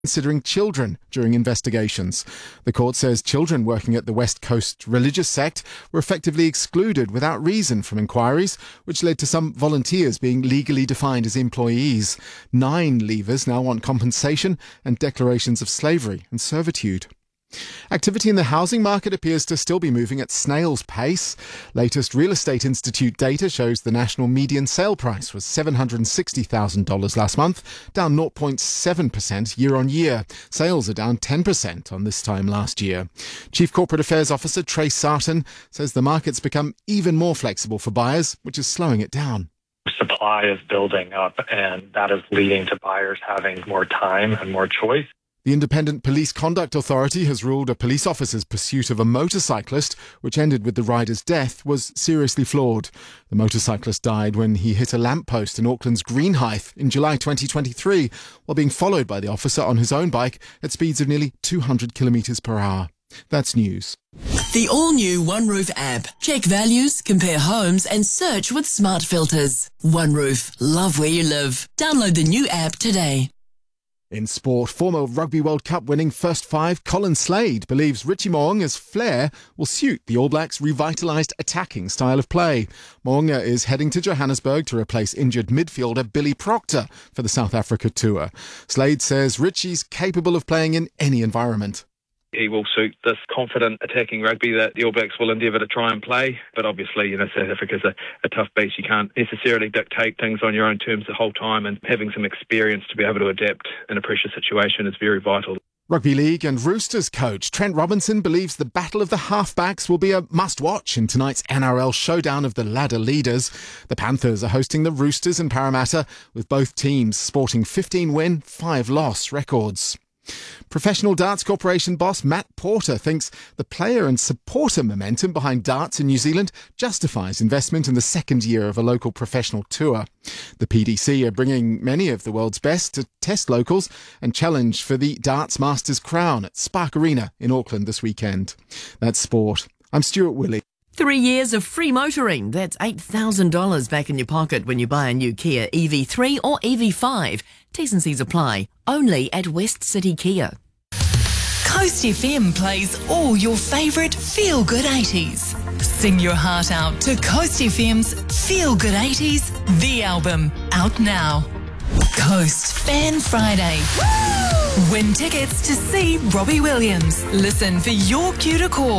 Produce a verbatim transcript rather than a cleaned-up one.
considering children during investigations. The court says children working at the West Coast religious sect were effectively excluded without reason from inquiries, which led to some volunteers being legally defined as employees. Nine leavers now want compensation and declarations of slavery and servitude. Activity in the housing market appears to still be moving at snail's pace. Latest Real Estate Institute data shows the national median sale price was seven hundred sixty thousand dollars last month, down zero point seven percent year on year. Sales are down ten percent on this time last year. Chief Corporate Affairs Officer Trace Sarton says the market's become even more flexible for buyers, which is slowing it down. Supply is building up, and that is leading to buyers having more time and more choice. The Independent Police Conduct Authority has ruled a police officer's pursuit of a motorcyclist, which ended with the rider's death, was seriously flawed. The motorcyclist died when he hit a lamppost in Auckland's Greenhithe in July twenty twenty-three, while being followed by the officer on his own bike at speeds of nearly two hundred kilometres per hour. That's news. The all-new OneRoof app. Check values, compare homes and search with smart filters. OneRoof. Love where you live. Download the new app today. In sport, former Rugby World Cup winning first five Colin Slade believes Richie Mo'unga's flair will suit the All Blacks' revitalised attacking style of play. Mo'unga is heading to Johannesburg to replace injured midfielder Billy Proctor for the South Africa tour. Slade says Richie's capable of playing in any environment. He will suit this confident attacking rugby that the All Blacks will endeavour to try and play. But obviously, you know, South Africa's a, a tough beast. You can't necessarily dictate things on your own terms the whole time, and having some experience to be able to adapt in a pressure situation is very vital. Rugby League and Roosters coach Trent Robinson believes the battle of the halfbacks will be a must-watch in tonight's N R L showdown of the ladder leaders. The Panthers are hosting the Roosters in Parramatta, with both teams sporting fifteen win, five loss records. Professional Darts Corporation boss Matt Porter thinks the player and supporter momentum behind darts in New Zealand justifies investment in the second year of a local professional tour. The P D C are bringing many of the world's best to test locals and challenge for the Darts Masters crown at Spark Arena in Auckland this weekend. That's sport. I'm Stuart Willey. Three years of free motoring. That's eight thousand dollars back in your pocket when you buy a new Kia E V three or E V five. T's and C's apply. Only at West City Kia. Coast F M plays all your favourite feel-good eighties. Sing your heart out to Coast F M's Feel Good eighties, the album, out now. Coast Fan Friday. Woo! Win tickets to see Robbie Williams. Listen for your cue to call.